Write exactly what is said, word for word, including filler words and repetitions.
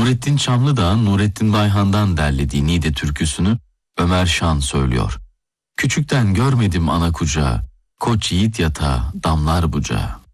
Nurettin Çamlıdağ, Nurettin Bayhan'dan derlediği Niğde türküsünü Ömer Şan söylüyor. Küçükten görmedim ana kucağı, koç yiğit yatağı damlar bucağı.